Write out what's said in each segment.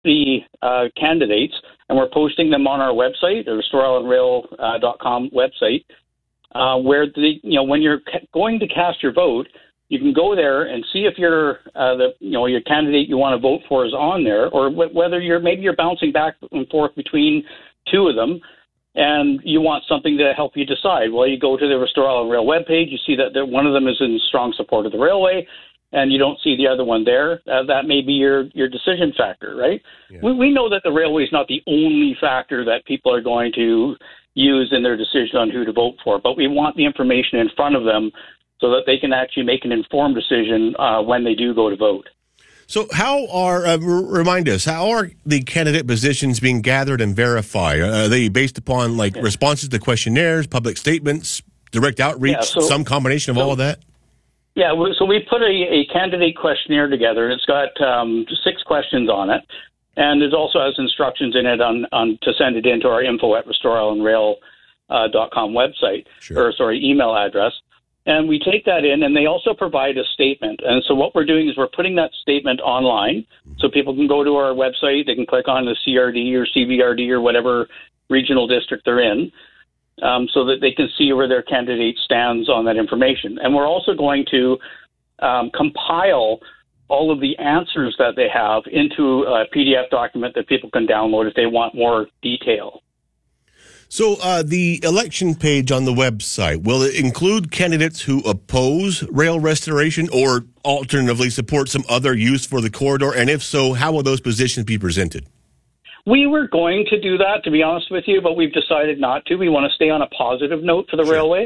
the candidates, and we're posting them on our website, the RestoreIslandRail.com website, where when you're going to cast your vote, you can go there and see if your candidate you want to vote for is on there, or whether you're bouncing back and forth between two of them, and you want something to help you decide. Well, you go to the Restore Island Rail webpage, you see that one of them is in strong support of the railway, and you don't see the other one there. That may be your decision factor, right? Yeah. We know that the railway is not the only factor that people are going to use in their decision on who to vote for, but we want the information in front of them so that they can actually make an informed decision when they do go to vote. So remind us, how are the candidate positions being gathered and verified? Are they based upon responses to questionnaires, public statements, direct outreach, some combination of all of that? Yeah, so we put a candidate questionnaire together. It's got 6 questions on it, and it also has instructions in it on to send it into our info@RestoreIslandRail.com website, email address. And we take that in, and they also provide a statement. And so what we're doing is we're putting that statement online, so people can go to our website, they can click on the CRD or CVRD or whatever regional district they're in, so that they can see where their candidate stands on that information. And we're also going to compile all of the answers that they have into a PDF document that people can download if they want more detail. So the election page on the website, will it include candidates who oppose rail restoration or alternatively support some other use for the corridor? And if so, how will those positions be presented? We were going to do that, to be honest with you, but we've decided not to. We want to stay on a positive note for the railway.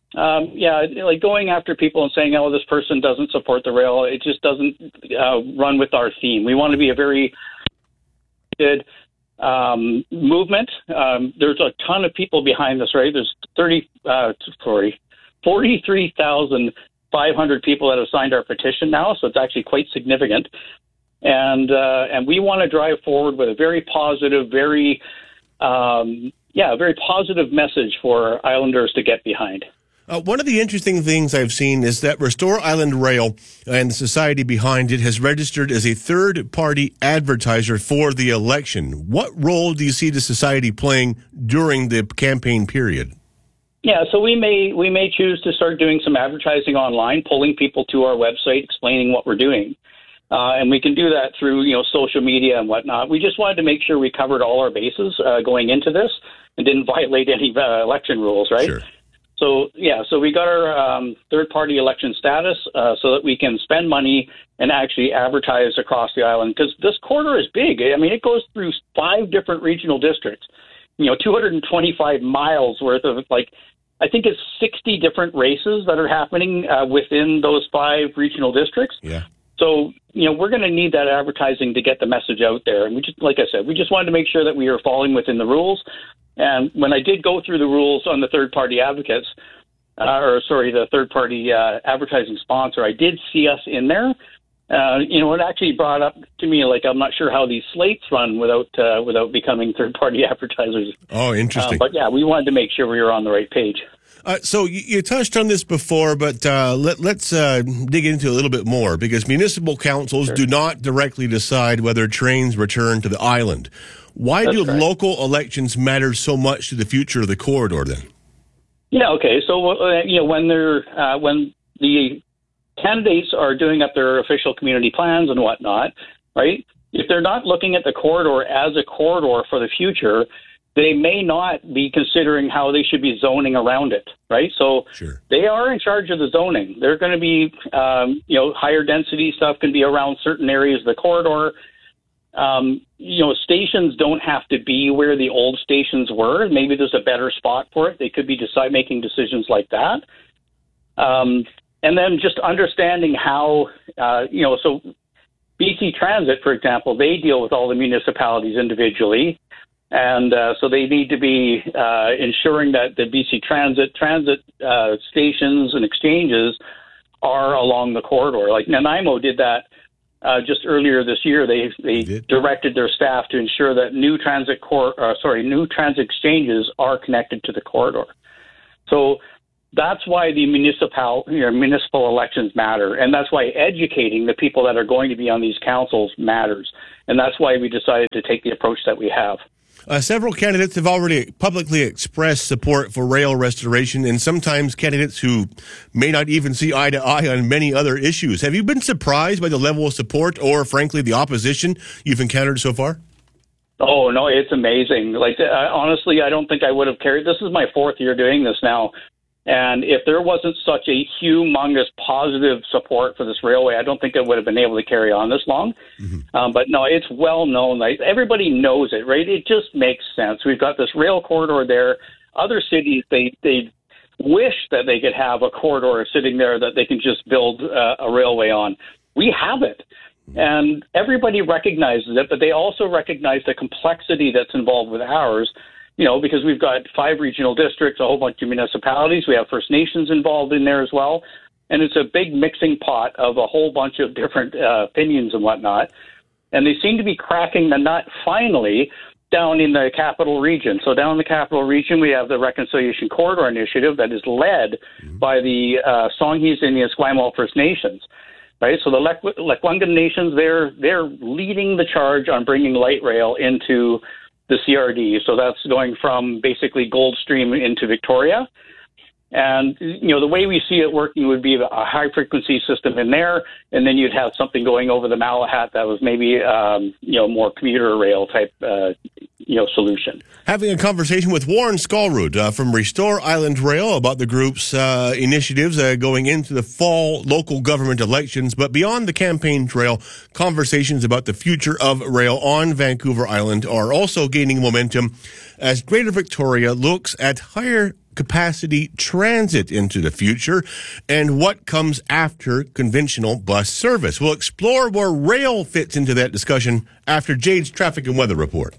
Going after people and saying, oh, this person doesn't support the rail, it just doesn't run with our theme. We want to be a very good movement. There's a ton of people behind this, right? There's 43,500 people that have signed our petition now, so it's actually quite significant. And we want to drive forward with a very positive, very positive message for Islanders to get behind. One of the interesting things I've seen is that Restore Island Rail and the society behind it has registered as a third-party advertiser for the election. What role do you see the society playing during the campaign period? Yeah, so we may choose to start doing some advertising online, pulling people to our website, explaining what we're doing. And we can do that through, social media and whatnot. We just wanted to make sure we covered all our bases going into this and didn't violate any election rules, right? Sure. So we got our third-party election status so that we can spend money and actually advertise across the island, because this corridor is big. I mean, it goes through 5 different regional districts, 225 miles worth of, I think it's 60 different races that are happening within those 5 regional districts. Yeah. So, we're going to need that advertising to get the message out there. And we just wanted to make sure that we are falling within the rules. And when I did go through the rules on the third-party advocates, the third-party advertising sponsor, I did see us in there. It actually brought up to me, I'm not sure how these slates run without becoming third-party advertisers. Oh, interesting. But we wanted to make sure we were on the right page. So you touched on this before, but let's dig into a little bit more, because municipal councils do not directly decide whether trains return to the island. Why do local elections matter so much to the future of the corridor then? Yeah, okay. So, when the candidates are doing up their official community plans and whatnot, right, if they're not looking at the corridor as a corridor for the future, they may not be considering how they should be zoning around it, right? So They are in charge of the zoning. They're going to be, higher density stuff can be around certain areas of the corridor. Stations don't have to be where the old stations were. Maybe there's a better spot for it. They could be making decisions like that. And then just understanding how, so BC Transit, for example, they deal with all the municipalities individually. And so they need to be ensuring that the BC Transit stations and exchanges are along the corridor. Like Nanaimo did that just earlier this year. They directed their staff to ensure that new transit exchanges are connected to the corridor. So That's why the municipal elections matter, and that's why educating the people that are going to be on these councils matters, and that's why we decided to take the approach that we have. Several candidates have already publicly expressed support for rail restoration, and sometimes candidates who may not even see eye to eye on many other issues. Have you been surprised by the level of support or, frankly, the opposition you've encountered so far? Oh, no, it's amazing. Honestly, I don't think I would have carried. This is my 4th year doing this now. And if there wasn't such a humongous positive support for this railway, I don't think I would have been able to carry on this long. Mm-hmm. But no, it's well known. Everybody knows it, right? It just makes sense. We've got this rail corridor there. Other cities, they wish that they could have a corridor sitting there that they can just build a railway on. We have it. And everybody recognizes it, but they also recognize the complexity that's involved with ours. Because we've got 5 regional districts, a whole bunch of municipalities. We have First Nations involved in there as well. And it's a big mixing pot of a whole bunch of different opinions and whatnot. And they seem to be cracking the nut finally down in the capital region. So down in the capital region, we have the Reconciliation Corridor Initiative that is led by the Songhees and the Esquimalt First Nations. Right, so the Lekwungen Nations, they're leading the charge on bringing light rail into the CRD. So that's going from basically Goldstream into Victoria. And, the way we see it working would be a high-frequency system in there, and then you'd have something going over the Malahat that was maybe, more commuter rail type, solution. Having a conversation with Warren Skolrud from Restore Island Rail about the group's initiatives going into the fall local government elections. But beyond the campaign trail, conversations about the future of rail on Vancouver Island are also gaining momentum as Greater Victoria looks at higher capacity transit into the future and what comes after conventional bus service. We'll explore where rail fits into that discussion after Jade's traffic and weather report.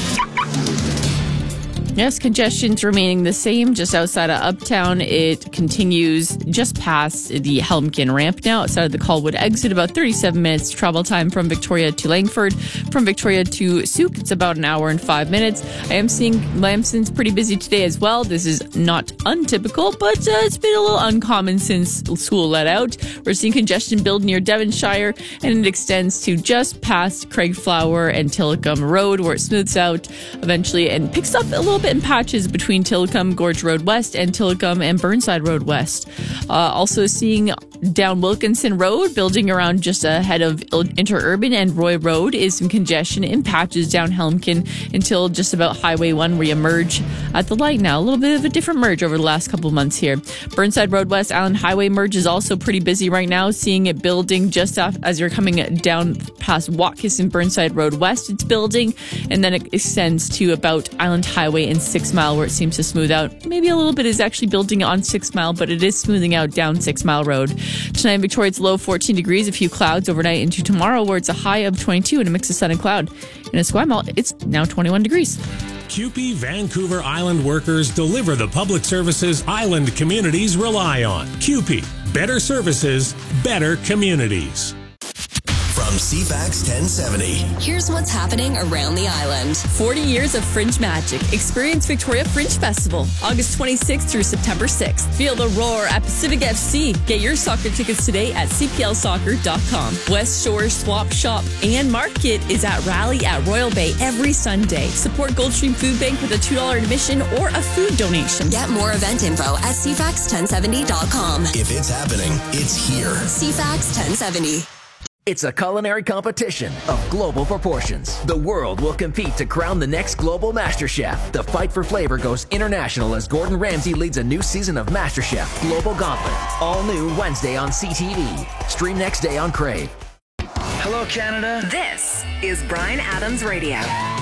Yes, congestion's remaining the same just outside of Uptown. It continues just past the Helmkin ramp now outside of the Colwood exit. About 37 minutes travel time from Victoria to Langford. From Victoria to Souk, it's about an hour and 5 minutes. I am seeing Lamson's pretty busy today as well. This is not untypical, but it's been a little uncommon since school let out. We're seeing congestion build near Devonshire, and it extends to just past Craigflower and Tillicum Road, where it smooths out eventually and picks up a little bit in patches between Tillicum Gorge Road West and Tillicum and Burnside Road West. Also seeing down Wilkinson Road, building around just ahead of Interurban and Roy Road is some congestion in patches down Helmkin until just about Highway 1 where you merge at the light now. A little bit of a different merge over the last couple of months here. Burnside Road West Island Highway merge is also pretty busy right now, seeing it building just as you're coming down past Watkis and Burnside Road West. It's building, and then it extends to about Island Highway and 6 Mile where it seems to smooth out. Maybe a little bit is actually building on 6 Mile, but it is smoothing out down 6 Mile Road. Tonight in Victoria, it's low 14 degrees, a few clouds overnight into tomorrow where it's a high of 22 and a mix of sun and cloud. In Esquimalt, it's now 21 degrees. CUPE Vancouver Island workers deliver the public services island communities rely on. CUPE, better services, better communities. From CFAX 1070. Here's what's happening around the island. 40 years of Fringe magic. Experience Victoria Fringe Festival, August 26th through September 6th. Feel the roar at Pacific FC. Get your soccer tickets today at cplsoccer.com. West Shore Swap Shop and Market is at Rally at Royal Bay every Sunday. Support Goldstream Food Bank with a $2 admission or a food donation. Get more event info at cfax1070.com. If it's happening, it's here. CFAX 1070. It's a culinary competition of global proportions. The world will compete to crown the next global MasterChef. The fight for flavor goes international as Gordon Ramsay leads a new season of MasterChef Global Gauntlet. All new Wednesday on CTV. Stream next day on Crave. Hello, Canada. This is Bryan Adams Radio.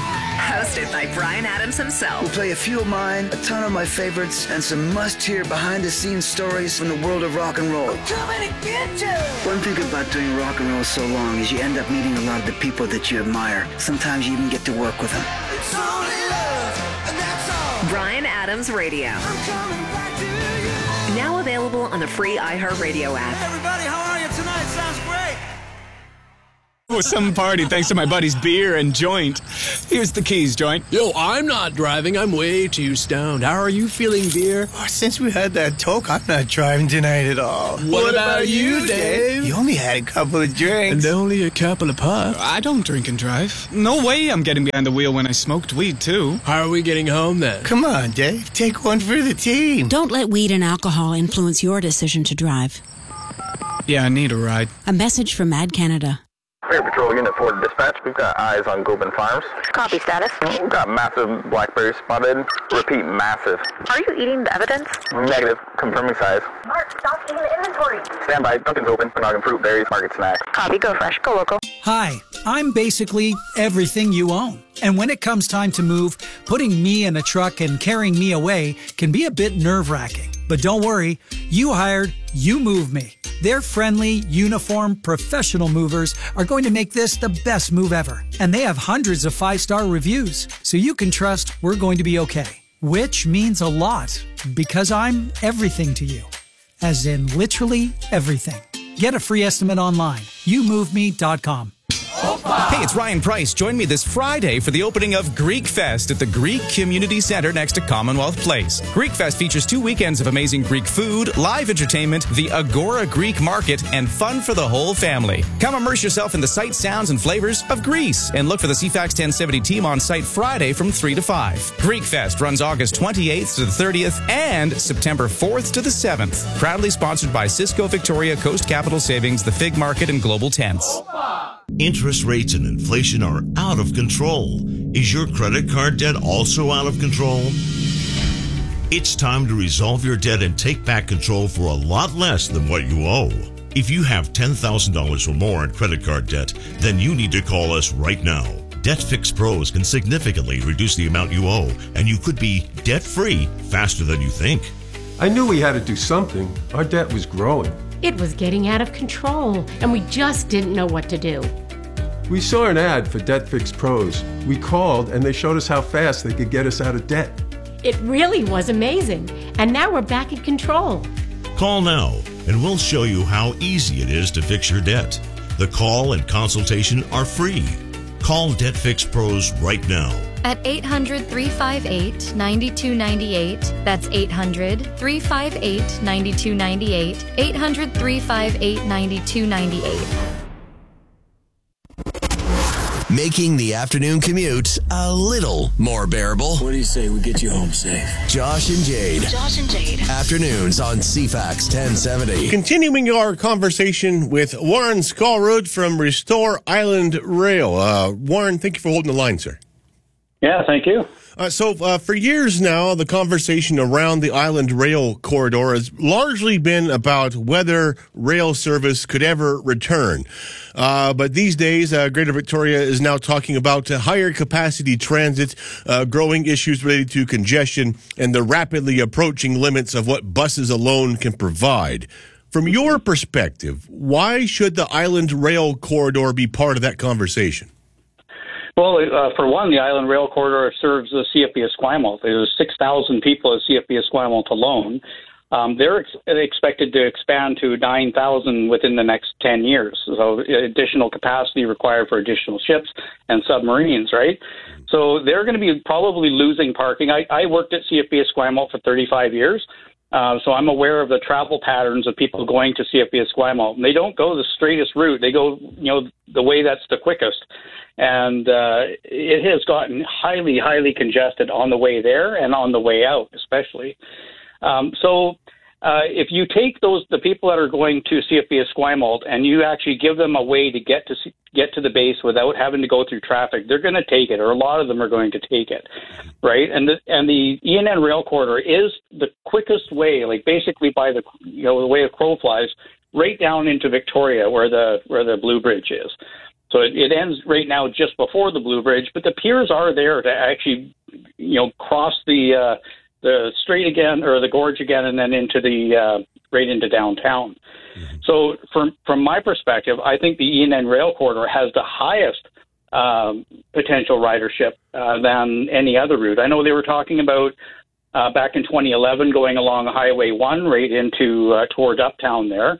Hosted by Bryan Adams himself. We'll play a few of mine, a ton of my favorites, and some must-hear behind-the-scenes stories from the world of rock and roll. I'm coming to get you! One thing about doing rock and roll so long is you end up meeting a lot of the people that you admire. Sometimes you even get to work with them. It's only love, and that's all. Bryan Adams Radio. I'm coming back to you. Now available on the free iHeartRadio app. Hey everybody, how are you tonight? Sounds great. was some party thanks to my buddy's beer and joint. Here's the keys, joint. Yo, I'm not driving. I'm way too stoned. How are you feeling, beer? Oh, since we had that talk, I'm not driving tonight at all. What about you, Dave? You only had a couple of drinks. And only a couple of puffs. I don't drink and drive. No way I'm getting behind the wheel when I smoked weed, too. How are we getting home, then? Come on, Dave. Take one for the team. Don't let weed and alcohol influence your decision to drive. Yeah, I need a ride. A message from Mad Canada. Air Patrol Unit 4 dispatch. We've got eyes on Gobin Farms. Copy status. We've got massive blackberries spotted. Repeat, massive. Are you eating the evidence? Negative. Confirming size. Mark, stop eating the inventory. Stand by. Dunkin's open. Panagan fruit, berries, market snack. Copy. Go fresh. Go local. Hi, I'm basically everything you own. And when it comes time to move, putting me in a truck and carrying me away can be a bit nerve-wracking. But don't worry, you hired You Move Me. Their friendly, uniform, professional movers are going to make this the best move ever. And they have hundreds of 5-star reviews, so you can trust we're going to be okay. Which means a lot, because I'm everything to you. As in literally everything. Get a free estimate online. YouMoveMe.com. Hey, it's Ryan Price. Join me this Friday for the opening of Greek Fest at the Greek Community Center next to Commonwealth Place. Greek Fest features 2 weekends of amazing Greek food, live entertainment, the Agora Greek Market, and fun for the whole family. Come immerse yourself in the sights, sounds, and flavors of Greece, and look for the CFAX 1070 team on site Friday from 3 to 5. Greek Fest runs August 28th to the 30th and September 4th to the 7th. Proudly sponsored by Cisco Victoria, Coast Capital Savings, the Fig Market, and Global Tents. Interest rates and inflation are out of control. Is your credit card debt also out of control? It's time to resolve your debt and take back control for a lot less than what you owe. If you have $10,000 or more in credit card debt, then you need to call us right now. Debt Fix Pros can significantly reduce the amount you owe, and you could be debt-free faster than you think. I knew we had to do something. Our debt was growing. It was getting out of control, and we just didn't know what to do. We saw an ad for Debt Fix Pros. We called, and they showed us how fast they could get us out of debt. It really was amazing, and now we're back in control. Call now, and we'll show you how easy it is to fix your debt. The call and consultation are free. Call Debt Fix Pros right now. At 800-358-9298. That's 800-358-9298. 800-358-9298. Making the afternoon commute a little more bearable. What do you say we get you home safe? Josh and Jade. Josh and Jade. Afternoons on CFAX 1070. Continuing our conversation with Warren Skolrud from Restore Island Rail. Warren, thank you for holding the line, sir. Yeah, thank you. So for years now, the conversation around the Island Rail corridor has largely been about whether rail service could ever return. But these days, Greater Victoria is now talking about higher capacity transit, growing issues related to congestion, and the rapidly approaching limits of what buses alone can provide. From your perspective, why should the Island Rail corridor be part of that conversation? Well, for one, the Island Rail Corridor serves the CFB Esquimalt. There's 6,000 people at CFB Esquimalt alone. They're expected to expand to 9,000 within the next 10 years. So additional capacity required for additional ships and submarines, right? So they're going to be probably losing parking. I worked at CFB Esquimalt for 35 years. So I'm aware of the travel patterns of people going to CFB Esquimalt. And they don't go the straightest route. They go, the way that's the quickest. And it has gotten highly, highly congested on the way there and on the way out, especially. So if you take the people that are going to CFB Esquimalt and you actually give them a way to get to the base without having to go through traffic, they're going to take it, or a lot of them are going to take it, right? And the ENN Rail Corridor is the quickest way, like basically by the way a crow flies, right down into Victoria where the Blue Bridge is. So it ends right now just before the Blue Bridge, but the piers are there to actually, cross the strait again, or the gorge again, and then into right into downtown. Mm-hmm. So from my perspective, I think the ENN Rail Corridor has the highest potential ridership than any other route. I know they were talking about back in 2011 going along Highway 1 right into towards Uptown there.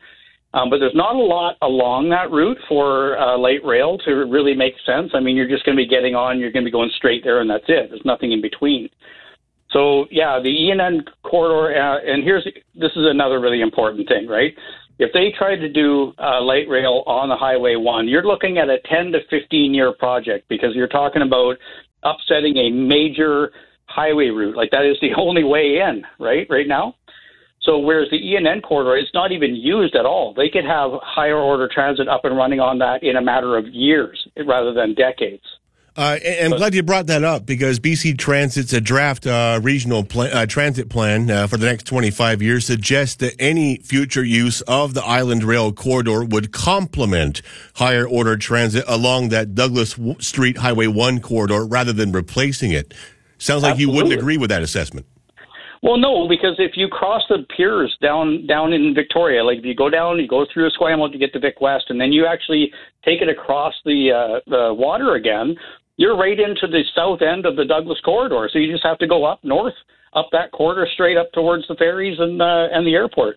But there's not a lot along that route for light rail to really make sense. I mean, you're just going to be getting on, you're going to be going straight there, and that's it. There's nothing in between. So, yeah, the ENN corridor, and this is another really important thing, right? If they tried to do light rail on the Highway 1, you're looking at a 10 to 15-year project because you're talking about upsetting a major highway route. Like, that is the only way in, right now? So whereas the ENN corridor, it's not even used at all. They could have higher order transit up and running on that in a matter of years rather than decades. I'm glad you brought that up because BC Transit's a draft regional transit plan for the next 25 years suggests that any future use of the Island Rail corridor would complement higher order transit along that Douglas Street Highway 1 corridor rather than replacing it. Sounds like you wouldn't agree with that assessment. Well, no, because if you cross the piers down in Victoria, like if you go down, you go through Esquimalt to get to Vic West, and then you actually take it across the water again, you're right into the south end of the Douglas corridor. So you just have to go up north, up that corridor, straight up towards the ferries and the airport.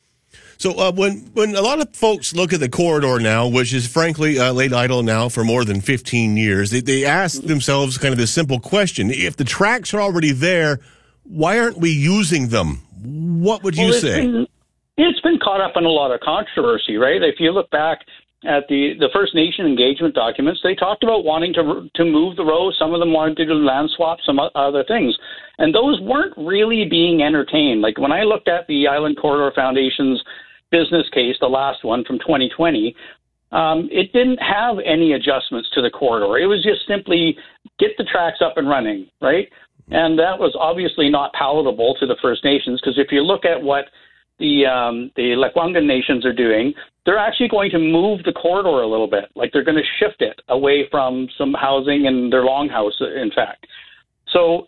So when a lot of folks look at the corridor now, which is frankly laid idle now for more than 15 years, they ask themselves kind of this simple question. If the tracks are already there, why aren't we using them? What would you say? It's been caught up in a lot of controversy, right? If you look back at the First Nation engagement documents, they talked about wanting to move the road. Some of them wanted to do land swaps, some other things. And those weren't really being entertained. Like when I looked at the Island Corridor Foundation's business case, the last one from 2020, it didn't have any adjustments to the corridor. It was just simply get the tracks up and running, right? And that was obviously not palatable to the First Nations because if you look at what the Lekwungen Nations are doing, they're actually going to move the corridor a little bit. Like they're going to shift it away from some housing and their longhouse, in fact. So,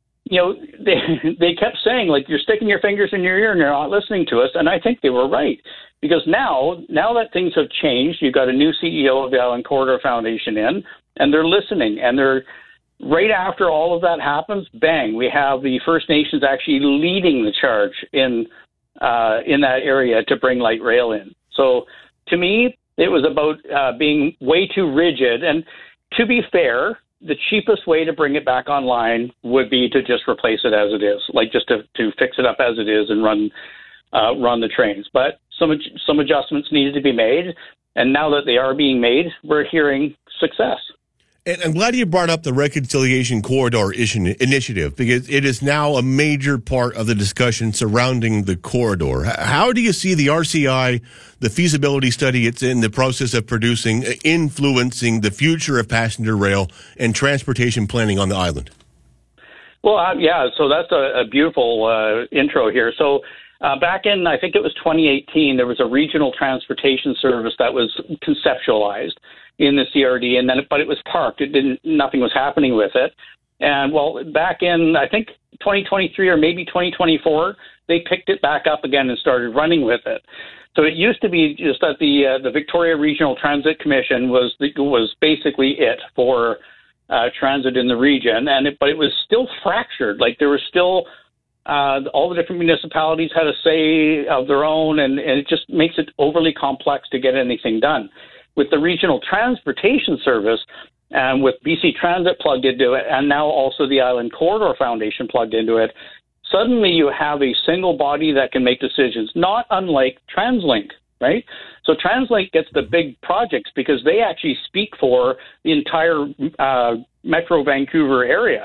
they kept saying, like, you're sticking your fingers in your ear and you're not listening to us. And I think they were right because now that things have changed, you've got a new CEO of the Island Corridor Foundation in, and they're listening, and they're right after all of that happens, bang, we have the First Nations actually leading the charge in that area to bring light rail in. So to me, it was about being way too rigid. And to be fair, the cheapest way to bring it back online would be to just replace it as it is, like just to fix it up as it is and run the trains. But some adjustments needed to be made. And now that they are being made, we're hearing success. And I'm glad you brought up the Reconciliation Corridor Initiative because it is now a major part of the discussion surrounding the corridor. How do you see the RCI, the feasibility study it's in the process of producing, influencing the future of passenger rail and transportation planning on the island? Well, so that's a beautiful intro here. So back in, I think it was 2018, there was a regional transportation service that was conceptualized in the CRD, but it was parked. Nothing was happening with it. And back in, I think 2023 or maybe 2024, they picked it back up again and started running with it. So it used to be just that the Victoria Regional Transit Commission was basically it for transit in the region, but it was still fractured. Like there was still all the different municipalities had a say of their own, and it just makes it overly complex to get anything done. With the Regional Transportation Service and with BC Transit plugged into it, and now also the Island Corridor Foundation plugged into it, suddenly you have a single body that can make decisions, not unlike TransLink, right? So TransLink gets the big projects because they actually speak for the entire Metro Vancouver area.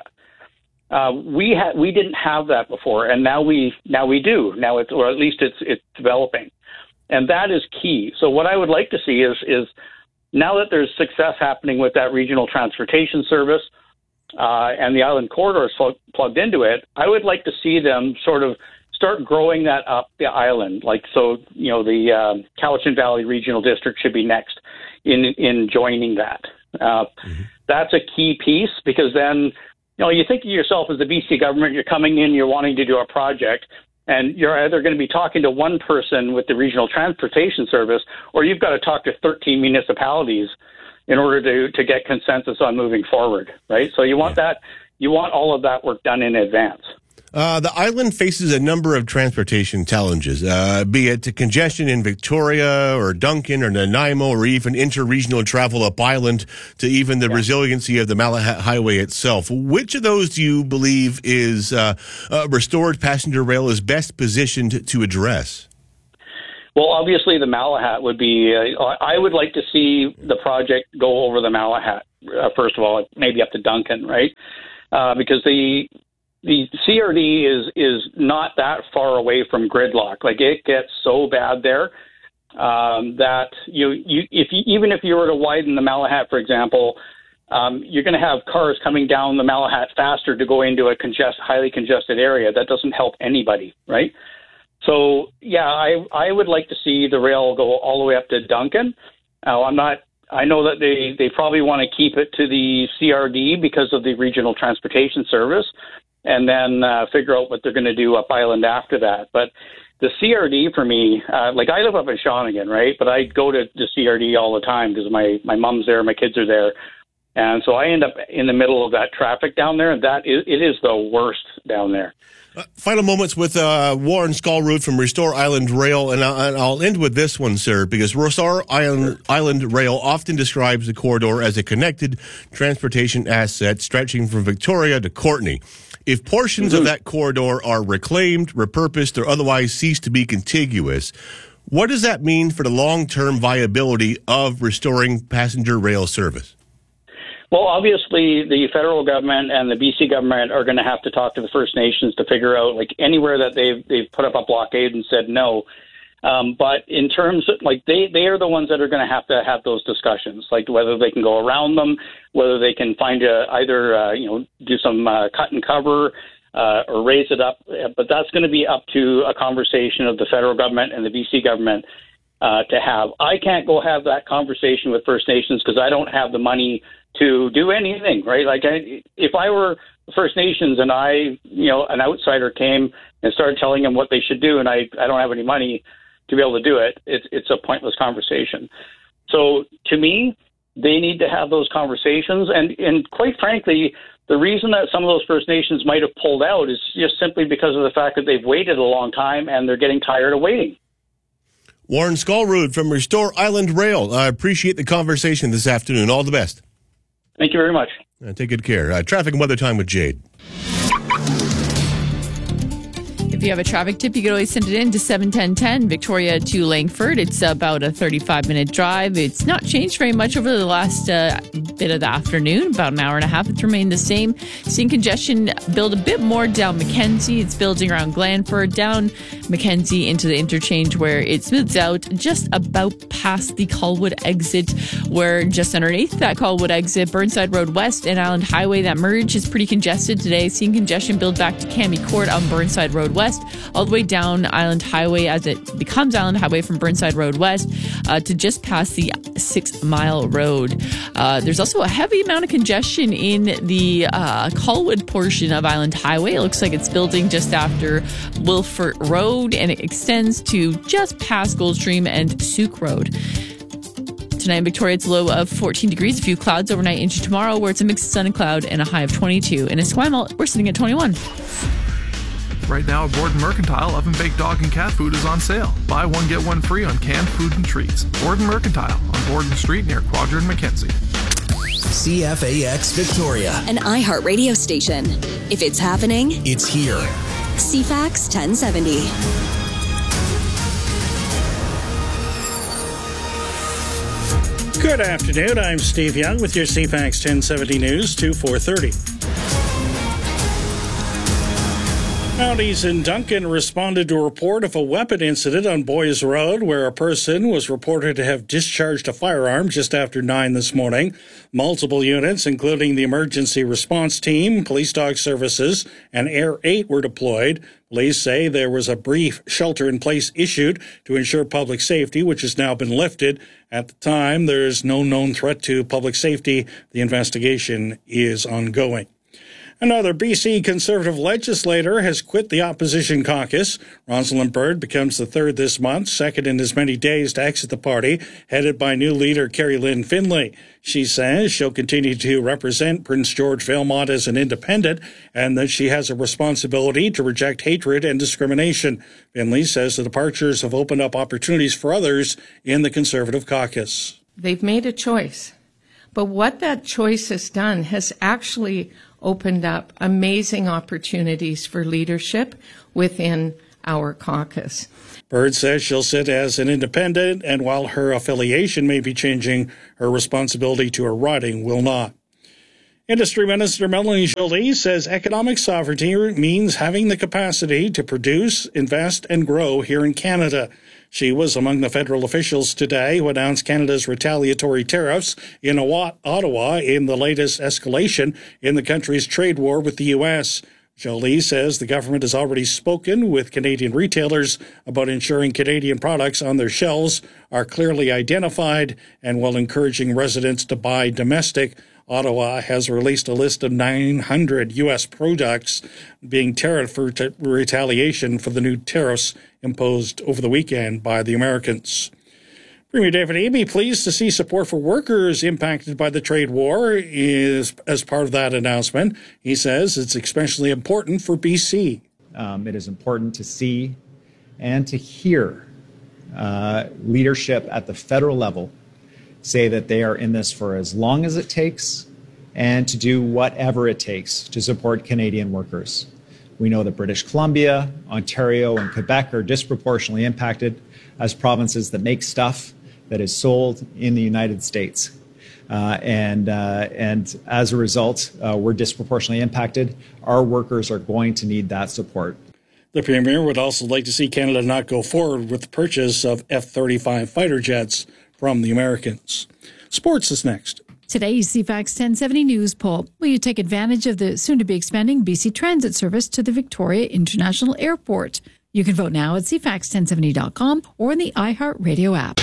We didn't have that before, and now we do. Now or at least it's developing. And that is key. So what I would like to see is now that there's success happening with that regional transportation service and the Island Corridor is plugged into it, I would like to see them sort of start growing that up the island. Like, so, the Cowichan Valley Regional District should be next in joining that. That's a key piece because then, you think of yourself as the BC government, you're coming in, you're wanting to do a project, and you're either going to be talking to one person with the Regional Transportation Service, or you've got to talk to 13 municipalities in order to get consensus on moving forward, right? So you want all of that work done in advance. The island faces a number of transportation challenges, be it congestion in Victoria or Duncan or Nanaimo or even interregional travel up island to even the resiliency of the Malahat Highway itself. Which of those do you believe is restored passenger rail is best positioned to address? Well, obviously the Malahat would be, I would like to see the project go over the Malahat, first of all, maybe up to Duncan, right? Because the CRD is not that far away from gridlock. Like, it gets so bad there that even if you were to widen the Malahat, for example, you're going to have cars coming down the Malahat faster to go into a highly congested area. That doesn't help anybody, right? So, yeah, I would like to see the rail go all the way up to Duncan. I know that they probably want to keep it to the CRD because of the regional transportation service, and then figure out what they're going to do up island after that. But the CRD for me, like, I live up in Shawnigan, right? But I go to the CRD all the time because my mom's there, my kids are there. And so I end up in the middle of that traffic down there, and it is the worst down there. Final moments with Warren Skolrud from Restore Island Rail, and I'll end with this one, sir, because Restore Island Rail often describes the corridor as a connected transportation asset stretching from Victoria to Courtenay. If portions of that corridor are reclaimed, repurposed, or otherwise cease to be contiguous, what does that mean for the long-term viability of restoring passenger rail service? Well, obviously, the federal government and the BC government are going to have to talk to the First Nations to figure out, like, anywhere that they've put up a blockade and said no. But in terms of, like, they are the ones that are going to have those discussions, like whether they can go around them, whether they can find do some cut and cover or raise it up. But that's going to be up to a conversation of the federal government and the BC government to have. I can't go have that conversation with First Nations because I don't have the money to do anything, right? Like, if I were First Nations and an outsider came and started telling them what they should do, and I don't have any money to be able to do it, it's a pointless conversation. So to me, they need to have those conversations. And quite frankly, the reason that some of those First Nations might have pulled out is just simply because of the fact that they've waited a long time and they're getting tired of waiting. Warren Skolrud from Restore Island Rail. I appreciate the conversation this afternoon. All the best. Thank you very much. Take good care. Traffic and weather time with Jade. If you have a traffic tip, you can always send it in to 71010 Victoria to Langford. It's about a 35-minute drive. It's not changed very much over the last bit of the afternoon, about an hour and a half. It's remained the same. Seeing congestion build a bit more down Mackenzie. It's building around Glanford, down Mackenzie into the interchange where it smooths out just about past the Colwood exit, where just underneath that Colwood exit, Burnside Road West and Island Highway, that merge is pretty congested today. Seeing congestion build back to Cami Court on Burnside Road West, all the way down Island Highway as it becomes Island Highway from Burnside Road West to just past the 6 Mile Road. There's also a heavy amount of congestion in the Colwood portion of Island Highway. It looks like it's building just after Wilfort Road, and it extends to just past Goldstream and Souk Road. Tonight in Victoria, it's a low of 14 degrees, a few clouds overnight into tomorrow, where it's a mix of sun and cloud and a high of 22. In Esquimalt, we're sitting at 21. Right now at Borden Mercantile, oven-baked dog and cat food is on sale. Buy one, get one free on canned food and treats. Borden Mercantile on Borden Street near Quadra and Mackenzie. CFAX Victoria. An iHeart radio station. If it's happening, it's here. CFAX 1070. Good afternoon. I'm Steve Young with your CFAX 1070 News, 4:30. Mounties in Duncan responded to a report of a weapon incident on Boys Road, where a person was reported to have discharged a firearm just after 9 this morning. Multiple units, including the emergency response team, police dog services, and Air 8 were deployed. Police say there was a brief shelter-in-place issued to ensure public safety, which has now been lifted. At the time, there's no known threat to public safety. The investigation is ongoing. Another BC Conservative legislator has quit the opposition caucus. Rosalind Byrd becomes the third this month, second in as many days to exit the party, headed by new leader Carrie Lynn Finlay. She says she'll continue to represent Prince George Valemount as an independent and that she has a responsibility to reject hatred and discrimination. Finlay says the departures have opened up opportunities for others in the Conservative caucus. They've made a choice, but what that choice has done has actually opened up amazing opportunities for leadership within our caucus. Byrd says she'll sit as an independent, and while her affiliation may be changing, her responsibility to her riding will not. Industry Minister Melanie Joly says economic sovereignty means having the capacity to produce, invest, and grow here in Canada. She was among the federal officials today who announced Canada's retaliatory tariffs in Ottawa in the latest escalation in the country's trade war with the U.S. Joly says the government has already spoken with Canadian retailers about ensuring Canadian products on their shelves are clearly identified and while encouraging residents to buy domestic. Ottawa has released a list of 900 U.S. products being tariffed for retaliation for the new tariffs imposed over the weekend by the Americans. Premier David Eby pleased to see support for workers impacted by the trade war as part of that announcement. He says it's especially important for BC. It is important to see and to hear leadership at the federal level say that they are in this for as long as it takes and to do whatever it takes to support Canadian workers. We know that British Columbia, Ontario, and Quebec are disproportionately impacted as provinces that make stuff that is sold in the United States. And as a result, we're disproportionately impacted. Our workers are going to need that support. The Premier would also like to see Canada not go forward with the purchase of F-35 fighter jets from the Americans. Sports is next. Today's CFAX 1070 News poll. Will you take advantage of the soon-to-be expanding BC Transit service to the Victoria International Airport? You can vote now at cfax1070.com or in the iHeartRadio app.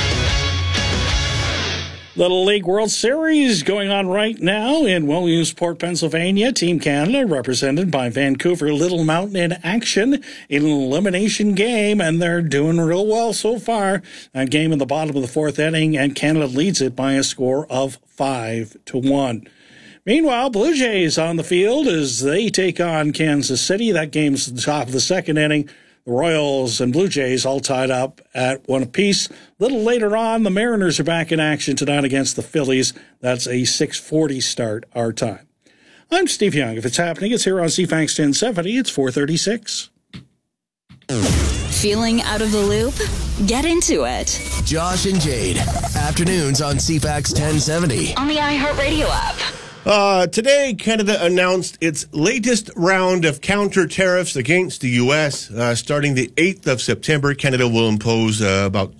Little League World Series going on right now in Williamsport, Pennsylvania. Team Canada, represented by Vancouver Little Mountain in action in an elimination game, and they're doing real well so far. A game in the bottom of the fourth inning, and Canada leads it by a score of 5-1. Meanwhile, Blue Jays on the field as they take on Kansas City. That game's the top of the second inning. The Royals and Blue Jays all tied up at 1 apiece. A little later on, the Mariners are back in action tonight against the Phillies. That's a 6:40 start our time. I'm Steve Young. If it's happening, it's here on CFAX 1070. It's 4:36. Feeling out of the loop? Get into it. Josh and Jade. Afternoons on CFAX 1070. On the iHeartRadio app. Today, Canada announced its latest round of counter tariffs against the U.S. Starting the 8th of September, Canada will impose about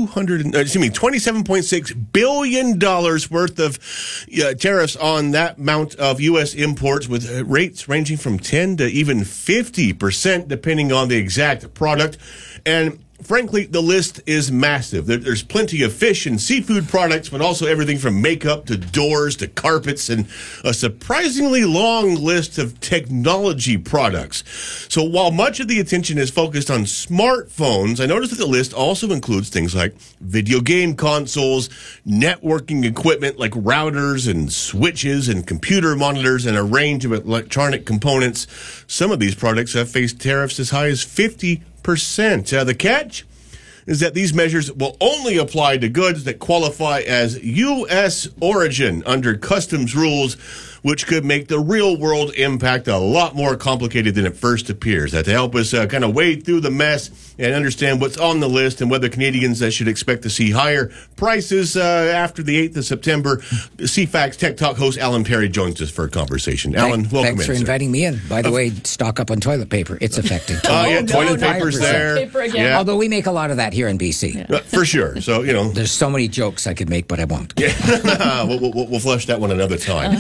$27.6 billion worth of tariffs on that amount of U.S. imports, with rates ranging from 10 to even 50%, depending on the exact product. And frankly, the list is massive. There's plenty of fish and seafood products, but also everything from makeup to doors to carpets, and a surprisingly long list of technology products. So while much of the attention is focused on smartphones, I noticed that the list also includes things like video game consoles, networking equipment like routers and switches and computer monitors, and a range of electronic components. Some of these products have faced tariffs as high as 50%. The catch is that these measures will only apply to goods that qualify as U.S. origin under customs rules, which could make the real-world impact a lot more complicated than it first appears. To help us kind of wade through the mess and understand what's on the list and whether Canadians should expect to see higher prices after the 8th of September, CFAX Tech Talk host Alan Perry joins us for a conversation. Alan, welcome in. Thanks for inviting me in. By the way, stock up on toilet paper. It's affecting. Toilet paper's there. Yeah. Although we make a lot of that here in BC. Yeah. For sure. So, There's so many jokes I could make, but I won't. Yeah. we'll flush that one another time.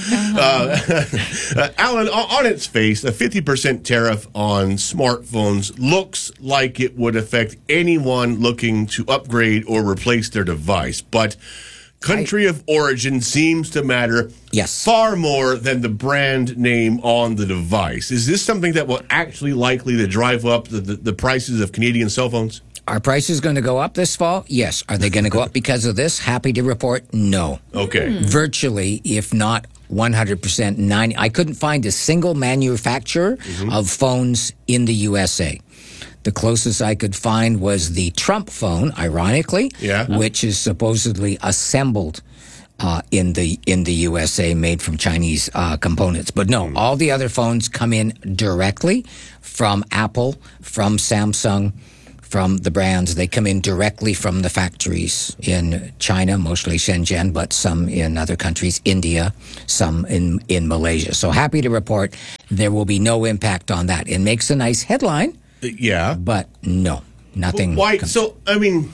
Alan, on its face, a 50% tariff on smartphones looks like it would affect anyone looking to upgrade or replace their device. But country of origin seems to matter far more than the brand name on the device. Is this something that will actually likely to drive up the prices of Canadian cell phones? Are prices going to go up this fall? Yes. Are they going to go up because of this? Happy to report, no. Okay. Virtually, if not 100%, 90. I couldn't find a single manufacturer of phones in the USA. The closest I could find was the Trump phone, ironically, which is supposedly assembled in the USA, made from Chinese components. But no, all the other phones come in directly from Apple, from Samsung, from the brands. They come in directly from the factories in China, mostly Shenzhen, but some in other countries, India, some in Malaysia. So happy to report there will be no impact on that. It makes a nice headline. But no, nothing. Why? So, I mean,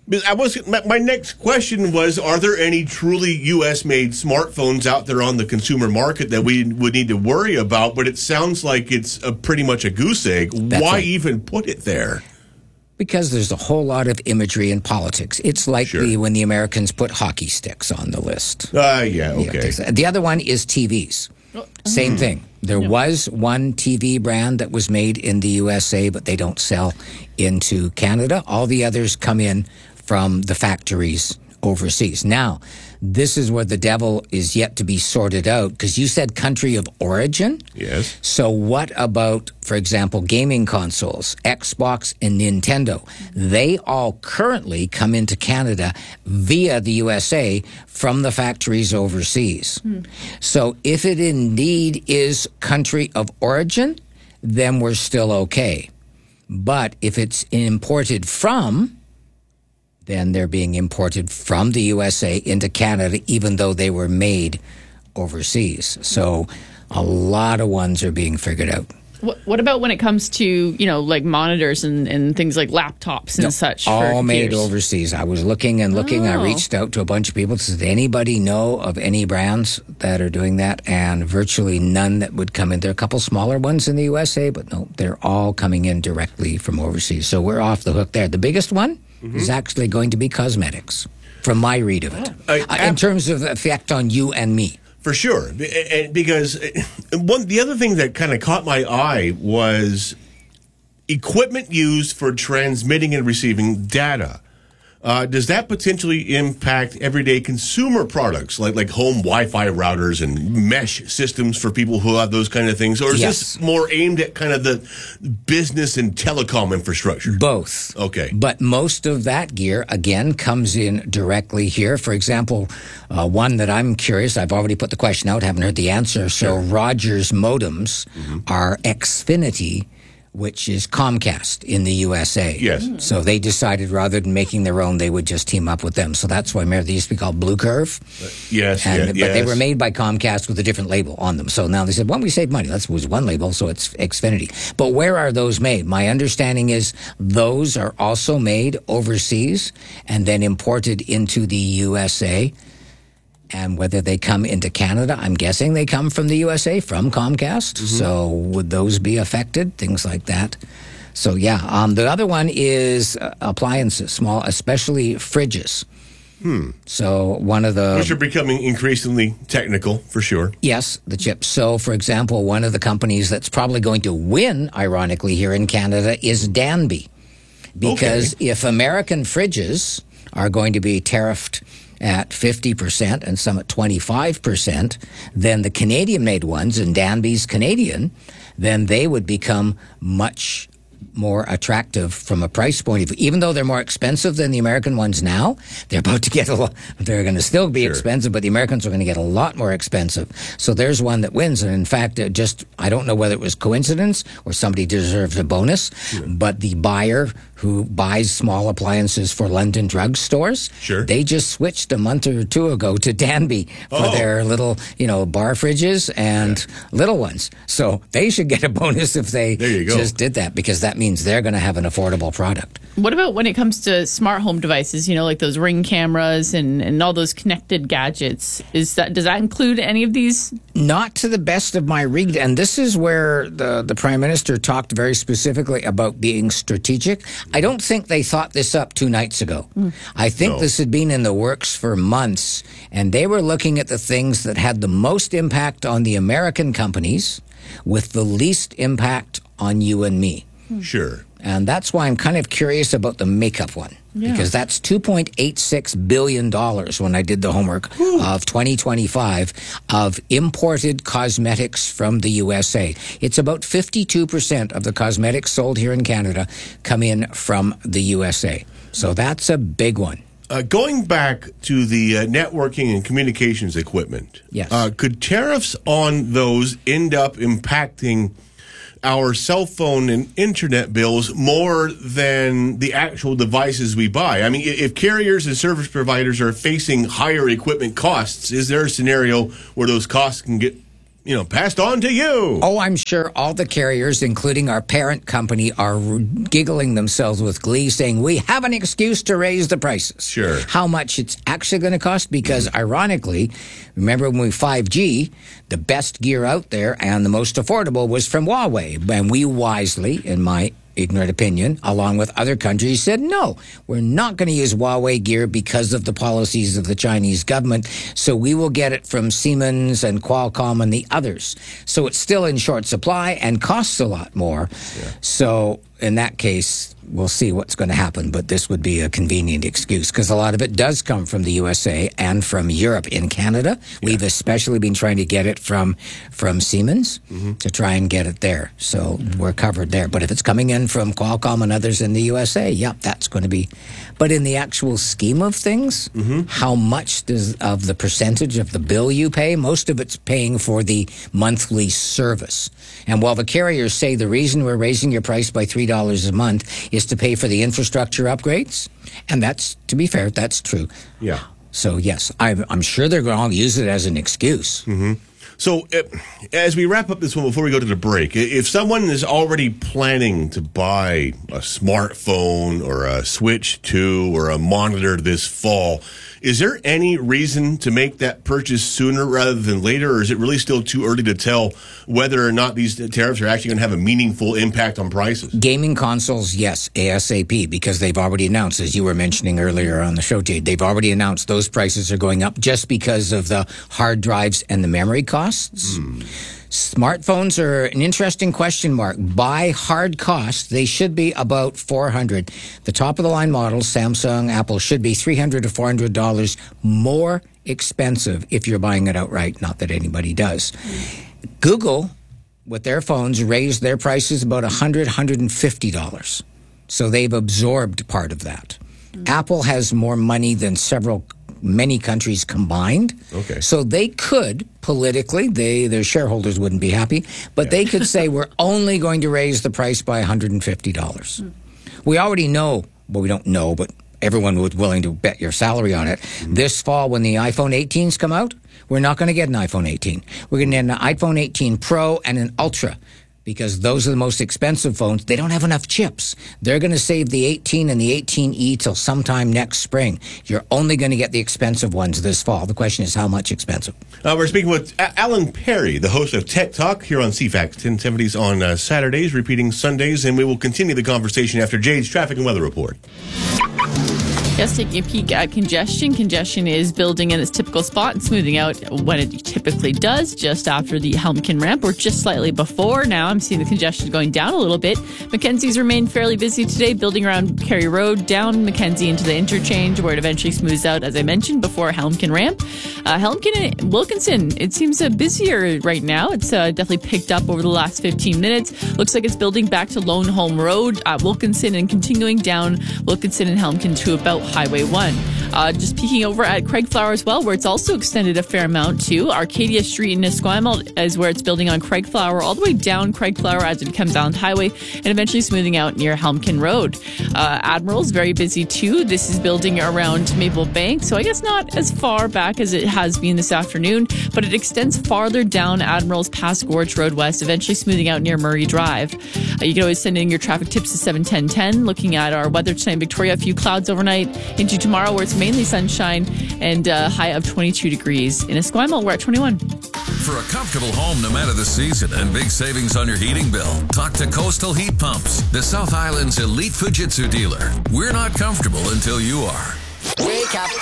my next question was, are there any truly U.S.-made smartphones out there on the consumer market that we would need to worry about? But it sounds like it's pretty much a goose egg. Why even put it there? Because there's a whole lot of imagery in politics. It's like when the Americans put hockey sticks on the list. Okay. The other one is TVs. Same thing. There was one TV brand that was made in the USA, but they don't sell into Canada. All the others come in from the factories overseas. Now, this is where the devil is yet to be sorted out, because you said country of origin. Yes. So what about, for example, gaming consoles, Xbox and Nintendo? They all currently come into Canada via the USA from the factories overseas. So if it indeed is country of origin, then we're still okay. But if it's imported from, then they're being imported from the USA into Canada, even though they were made overseas. So a lot of ones are being figured out. What about when it comes to, like monitors and things like laptops and such? All made overseas. I was looking and looking. I reached out to a bunch of people. Does anybody know of any brands that are doing that? And virtually none that would come in. There are a couple smaller ones in the USA, but no, they're all coming in directly from overseas. So we're off the hook there. The biggest one is actually going to be cosmetics, from my read of it, in terms of effect on you and me. For sure, because the other thing that kind of caught my eye was equipment used for transmitting and receiving data. Does that potentially impact everyday consumer products like home Wi-Fi routers and mesh systems for people who have those kind of things? Or is this more aimed at kind of the business and telecom infrastructure? Both. Okay. But most of that gear, again, comes in directly here. For example, one that I'm curious, I've already put the question out, haven't heard the answer. So Rogers modems are Xfinity, which is Comcast in the USA. Yes. So they decided rather than making their own, they would just team up with them. So that's why, remember, they used to be called Blue Curve. But they were made by Comcast with a different label on them. So now they said, well, we save money. Let's use one label, so it's Xfinity. But where are those made? My understanding is those are also made overseas and then imported into the USA. And whether they come into Canada, I'm guessing they come from the USA, from Comcast. So would those be affected? Things like that. So, the other one is appliances, small, especially fridges. So one of the... Which are becoming increasingly technical, for sure. Yes, the chips. So, for example, one of the companies that's probably going to win, ironically, here in Canada is Danby. Because if American fridges are going to be tariffed at 50% and some at 25%, then the Canadian-made ones, and Danby's Canadian, then they would become much more attractive from a price point of view. Even though they're more expensive than the American ones now, they're about to get a lot, they're going to still be expensive, but the Americans are going to get a lot more expensive. So there's one that wins. And in fact, I don't know whether it was coincidence or somebody deserved a bonus, but the buyer who buys small appliances for London drugstores, they just switched a month or two ago to Danby for their little, bar fridges and little ones. So they should get a bonus if they just did that, because that means they're going to have an affordable product. What about when it comes to smart home devices, like those Ring cameras and all those connected gadgets? Does that include any of these? Not to the best of my read. And this is where the Prime Minister talked very specifically about being strategic. I don't think they thought this up 2 nights ago. I think this had been in the works for months, and they were looking at the things that had the most impact on the American companies with the least impact on you and me. Sure. And that's why I'm kind of curious about the makeup one. Yeah. Because that's $2.86 billion when I did the homework of 2025 of imported cosmetics from the USA. It's about 52% of the cosmetics sold here in Canada come in from the USA. So that's a big one. Going back to the networking and communications equipment, yes. Could tariffs on those end up impacting our cell phone and internet bills more than the actual devices we buy? I mean, if carriers and service providers are facing higher equipment costs, is there a scenario where those costs can get, passed on to you? Oh, I'm sure all the carriers, including our parent company, are giggling themselves with glee, saying, we have an excuse to raise the prices. Sure. How much it's actually going to cost? Because ironically, remember when we 5G, the best gear out there and the most affordable was from Huawei. And we wisely, in my ignorant opinion, along with other countries, said, no, we're not going to use Huawei gear because of the policies of the Chinese government. So we will get it from Siemens and Qualcomm and the others. So it's still in short supply and costs a lot more. Yeah. So in that case, we'll see what's going to happen. But this would be a convenient excuse because a lot of it does come from the USA and from Europe. In Canada, we've especially been trying to get it from Siemens to try and get it there. So we're covered there. But if it's coming in from Qualcomm and others in the USA, that's going to be. But in the actual scheme of things, how much of the percentage of the bill you pay? Most of it's paying for the monthly service. And while the carriers say the reason we're raising your price by $3 a month is to pay for the infrastructure upgrades, and that's, to be fair, that's true. Yeah. So, yes, I'm sure they're going to use it as an excuse. So, as we wrap up this one before we go to the break, if someone is already planning to buy a smartphone or a Switch 2 or a monitor this fall, is there any reason to make that purchase sooner rather than later, or is it really still too early to tell whether or not these tariffs are actually going to have a meaningful impact on prices? Gaming consoles, yes, ASAP, because they've already announced, as you were mentioning earlier on the show, Jade, they've already announced those prices are going up just because of the hard drives and the memory costs. Smartphones are an interesting question mark. By hard cost, they should be about $400. The top of the line models, Samsung, Apple, should be $300 to $400 more expensive if you're buying it outright. Not that anybody does. Google, with their phones, raised their prices about $100, $150. So they've absorbed part of that. Apple has more money than many countries combined. Okay. So they could, politically, their shareholders wouldn't be happy, but they could say we're only going to raise the price by $150. We already know, well, we don't know, but everyone was willing to bet your salary on it. This fall, when the iPhone 18s come out, we're not going to get an iPhone 18. We're going to get an iPhone 18 Pro and an Ultra, because those are the most expensive phones. They don't have enough chips. They're going to save the 18 and the 18E till sometime next spring. You're only going to get the expensive ones this fall. The question is, how much expensive? We're speaking with Alan Perry, the host of Tech Talk here on CFAX 1070s on Saturdays, repeating Sundays, and we will continue the conversation after Jade's traffic and weather report. Yes, taking a peek at congestion. Congestion is building in its typical spot and smoothing out when it typically does, just after the Helmkin ramp or just slightly before. Now I'm seeing the congestion going down a little bit. Mackenzie's remain fairly busy today, building around Kerry Road, down Mackenzie into the interchange, where it eventually smooths out, as I mentioned, before Helmkin ramp. Helmkin and Wilkinson, it seems busier right now. It's definitely picked up over the last 15 minutes. Looks like it's building back to Lone Home Road at Wilkinson and continuing down Wilkinson and Helmkin to about Highway 1. Just peeking over at Craigflower as well, where it's also extended a fair amount too. Arcadia Street in Esquimalt is where it's building on Craigflower, all the way down Craigflower as it becomes Island Highway, and eventually smoothing out near Helmkin Road. Admiral's very busy too. This is building around Maple Bank, so I guess not as far back as it has been this afternoon, but it extends farther down Admiral's past Gorge Road West, eventually smoothing out near Murray Drive. You can always send in your traffic tips to 71010. Looking at our weather tonight in Victoria, a few clouds overnight into tomorrow, where it's mainly sunshine and a high of 22 degrees. In Esquimalt, we're at 21. for a comfortable home no matter the season and big savings on your heating bill? Talk to Coastal Heat Pumps, the South Island's elite Fujitsu dealer. We're not comfortable until you are. Wake up.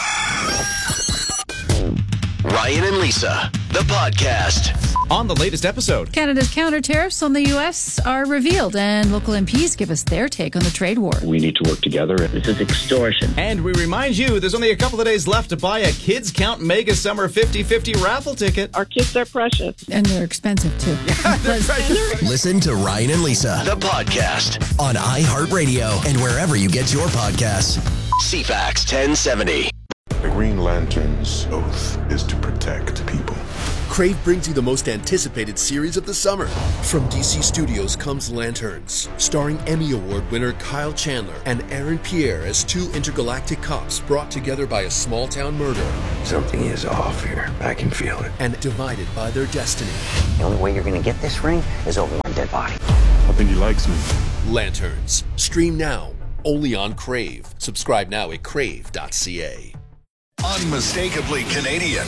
Ryan and Lisa, the podcast. On the latest episode, Canada's counter tariffs on the U.S. are revealed, and local MPs give us their take on the trade war. We need to work together. This is extortion. And we remind you, there's only a couple of days left to buy a Kids Count Mega Summer 50-50 raffle ticket. Our kids are precious. And they're expensive, too. Listen to Ryan and Lisa, the podcast, on iHeartRadio and wherever you get your podcasts. CFAX 1070. The Green Lantern's oath is to protect people. Crave brings you the most anticipated series of the summer. From DC Studios comes Lanterns, starring Emmy Award winner Kyle Chandler and Aaron Pierre as two intergalactic cops brought together by a small-town murder. Something is off here. I can feel it. And divided by their destiny. The only way you're going to get this ring is over my dead body. I think he likes me. Lanterns. Stream now. Only on Crave. Subscribe now at crave.ca. Unmistakably Canadian.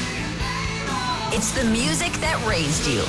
It's the music that raised you.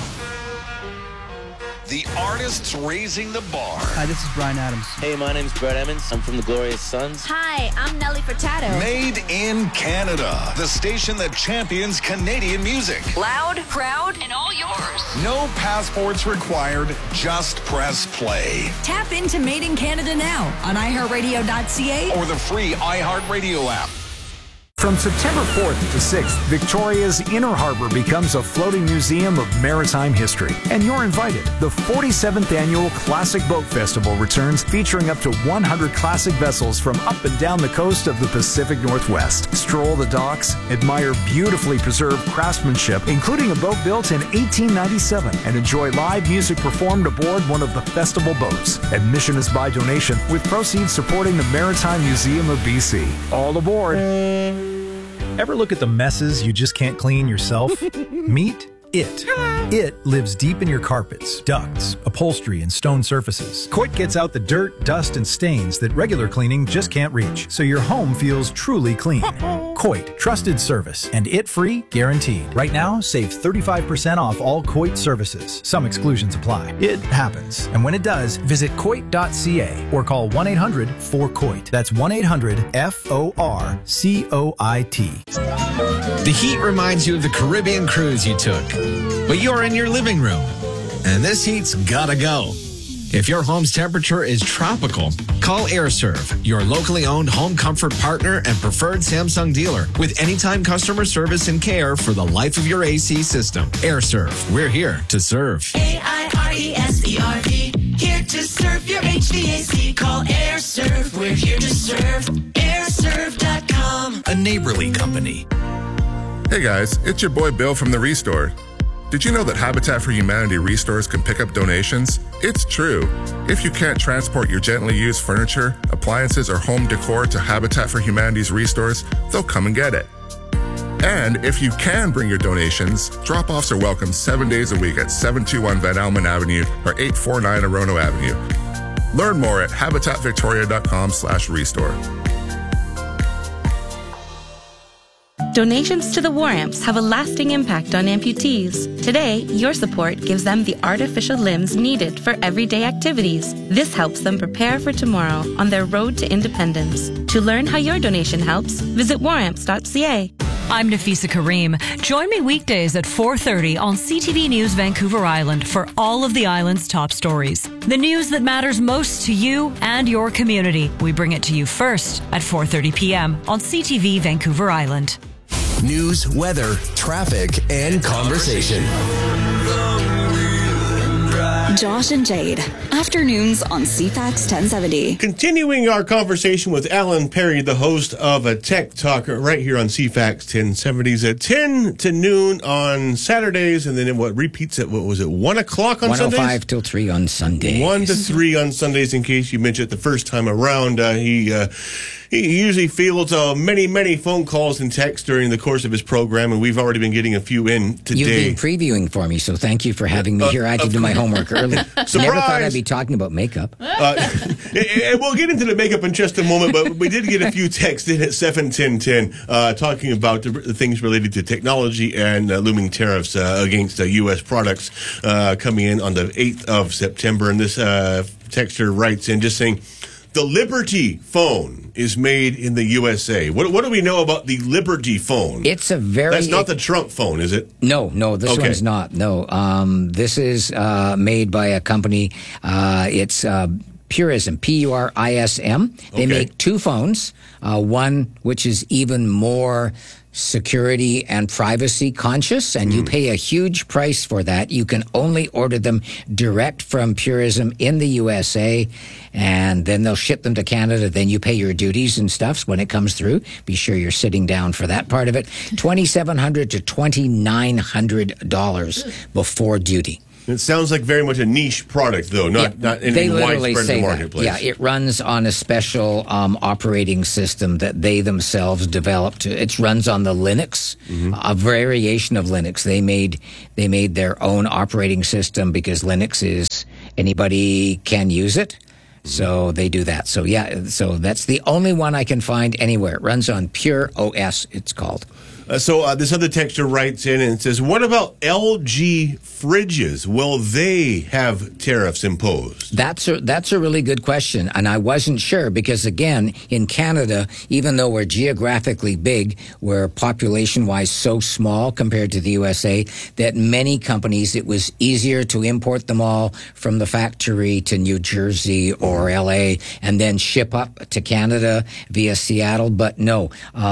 The artists raising the bar. Hi, this is Bryan Adams. Hey, my name's Brett Emmons. I'm from the Glorious Sons. Hi, I'm Nelly Furtado. Made in Canada. The station that champions Canadian music. Loud, proud, and all yours. No passports required. Just press play. Tap into Made in Canada now on iHeartRadio.ca or the free iHeartRadio app. From September 4th to 6th, Victoria's Inner Harbor becomes a floating museum of maritime history. And you're invited. The 47th Annual Classic Boat Festival returns, featuring up to 100 classic vessels from up and down the coast of the Pacific Northwest. Stroll the docks, admire beautifully preserved craftsmanship, including a boat built in 1897, and enjoy live music performed aboard one of the festival boats. Admission is by donation, with proceeds supporting the Maritime Museum of BC. All aboard. Ever look at the messes you just can't clean yourself? Meet It. It lives deep in your carpets, ducts, upholstery, and stone surfaces. Coit gets out the dirt, dust, and stains that regular cleaning just can't reach, so your home feels truly clean. Coit, trusted service, and It-free guaranteed. Right now, save 35% off all Coit services. Some exclusions apply. It happens. And when it does, visit Coit.ca or call 1-800-4COIT. That's 1-800-FORCOIT. The heat reminds you of the Caribbean cruise you took, but you're in your living room, and this heat's gotta go. If your home's temperature is tropical, call AirServe, your locally owned home comfort partner and preferred Samsung dealer, with anytime customer service and care for the life of your AC system. AirServe, we're here to serve. AIRESERV, here to serve your HVAC. Call AirServe, we're here to serve. AirServe.com. A neighborly company. Hey guys, it's your boy Bill from The Restore. Did you know that Habitat for Humanity restores can pick up donations? It's true. If you can't transport your gently used furniture, appliances, or home decor to Habitat for Humanity's restores, they'll come and get it. And if you can bring your donations, drop-offs are welcome 7 days a week at 721 Van Almen Avenue or 849 Orono Avenue. Learn more at habitatvictoria.com/restore. Donations to the War Amps have a lasting impact on amputees. Today, your support gives them the artificial limbs needed for everyday activities. This helps them prepare for tomorrow on their road to independence. To learn how your donation helps, visit waramps.ca. I'm Nafisa Kareem. Join me weekdays at 4:30 on CTV News Vancouver Island for all of the island's top stories. The news that matters most to you and your community. We bring it to you first at 4:30 p.m. on CTV Vancouver Island. News, weather, traffic, and conversation. Josh and Jade, afternoons on CFAX 1070. Continuing our conversation with Alan Perry, the host of a Tech Talk right here on CFAX 1070s at 10 to noon on Saturdays, and then it repeats at, 1 o'clock on Sundays? 1:05 till 3 on Sundays. 1 to 3 on Sundays, in case you mentioned it the first time around. He usually fields many phone calls and texts during the course of his program, and we've already been getting a few in today. You've been previewing for me, so thank you for having me here. I had to do my homework earlier Never thought I'd be talking about makeup. And we'll get into the makeup in just a moment, but we did get a few texts in at 71010 talking about the things related to technology and looming tariffs against U.S. products coming in on the 8th of September. And this texter writes in just saying, the Liberty phone is made in the USA. What do we know about the Liberty phone? It's a very... That's not the Trump phone, is it? No, this one's not. No, this is made by a company. It's Purism, Purism. They make two phones, one which is even more security and privacy conscious, and you pay a huge price for that. You can only order them direct from Purism in the USA, and then they'll ship them to Canada. Then you pay your duties and stuff when it comes through. Be sure you're sitting down for that part of it. $2,700 to $2,900 before duty. It sounds like very much a niche product, though, not any widespread in the marketplace. Yeah, it runs on a special operating system that they themselves developed. It runs on the Linux, a variation of Linux. They made their own operating system because Linux is anybody can use it. So they do that. So so that's the only one I can find anywhere. It runs on Pure OS, it's called. So this other texter writes in and says, what about LG fridges? Will they have tariffs imposed? That's a really good question, and I wasn't sure because, again, in Canada, even though we're geographically big, we're population-wise so small compared to the USA that many companies, it was easier to import them all from the factory to New Jersey or LA and then ship up to Canada via Seattle. But no,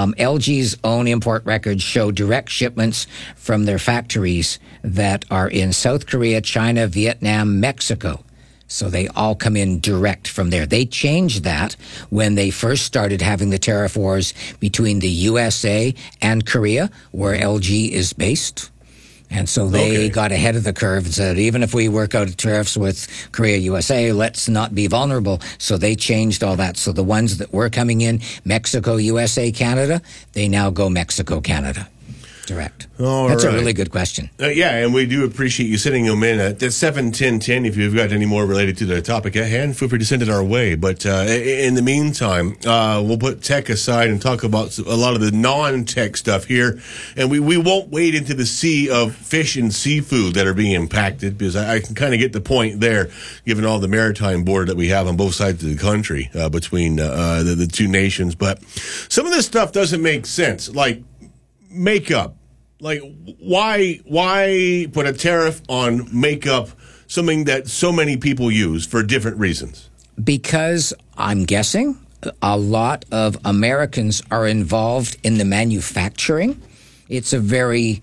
LG's own import records show direct shipments from their factories that are in South Korea, China, Vietnam, Mexico. So they all come in direct from there. They changed that when they first started having the tariff wars between the USA and Korea, where LG is based. And so they got ahead of the curve and said, even if we work out tariffs with Korea, USA, let's not be vulnerable. So they changed all that. So the ones that were coming in, Mexico, USA, Canada, they now go Mexico, Canada. Direct. That's a really good question. Yeah, and we do appreciate you sending them in at 71010. If you've got any more related to the topic at hand, feel free to send it our way. But in the meantime, we'll put tech aside and talk about a lot of the non-tech stuff here. And we won't wade into the sea of fish and seafood that are being impacted, because I can kind of get the point there, given all the maritime border that we have on both sides of the country between the two nations. But some of this stuff doesn't make sense, like makeup. Like, why put a tariff on makeup, something that so many people use for different reasons? Because I'm guessing a lot of Americans are involved in the manufacturing. It's a very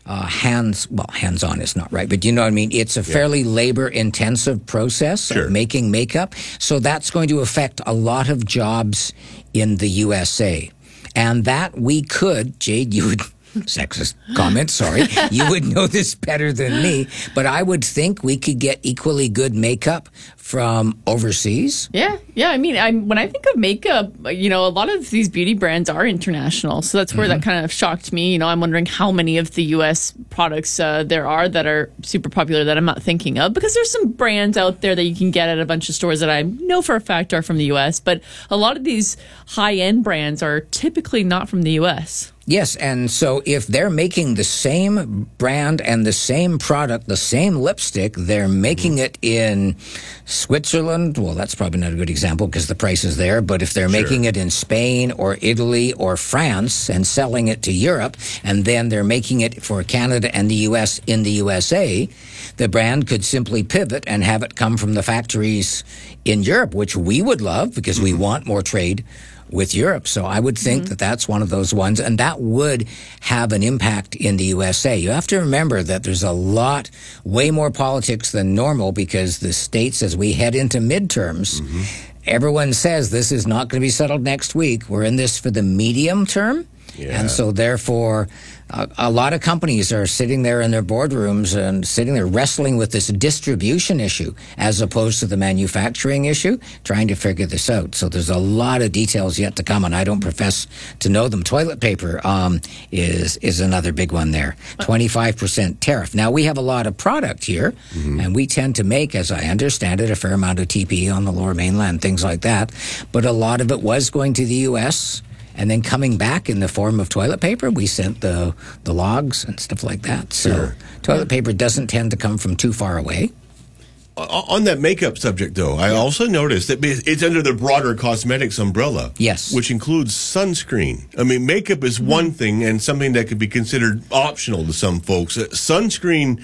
hands-on is not right, but you know what I mean? It's a fairly labor-intensive process of making makeup. So that's going to affect a lot of jobs in the USA. And that we could, Jade, you would, sexist comment, sorry, you would know this better than me, but I would think we could get equally good makeup from overseas. Yeah. I mean, when I think of makeup, a lot of these beauty brands are international. So that's where that kind of shocked me. I'm wondering how many of the U.S. products there are that are super popular that I'm not thinking of, because there's some brands out there that you can get at a bunch of stores that I know for a fact are from the U.S. But a lot of these high-end brands are typically not from the U.S. Yes, and so if they're making the same brand and the same product, the same lipstick, they're making it in Switzerland. Well, that's probably not a good example because the price is there. But if they're making it in Spain or Italy or France and selling it to Europe, and then they're making it for Canada and the U.S. in the USA, the brand could simply pivot and have it come from the factories in Europe, which we would love because we want more trade with Europe. So I would think that that's one of those ones, and that would have an impact in the USA. You have to remember that there's a lot, way more politics than normal, because the states, as we head into midterms, everyone says this is not going to be settled next week. We're in this for the medium term. And so therefore, a lot of companies are sitting there in their boardrooms and sitting there wrestling with this distribution issue as opposed to the manufacturing issue, trying to figure this out. So there's a lot of details yet to come, and I don't profess to know them. Toilet paper is another big one there. 25% tariff. Now, we have a lot of product here, and we tend to make, as I understand it, a fair amount of TP on the Lower Mainland, things like that. But a lot of it was going to the U.S., and then coming back in the form of toilet paper. We sent the logs and stuff like that. So toilet paper doesn't tend to come from too far away. On that makeup subject, though, I also noticed that it's under the broader cosmetics umbrella. Yes. Which includes sunscreen. I mean, makeup is one thing and something that could be considered optional to some folks. Sunscreen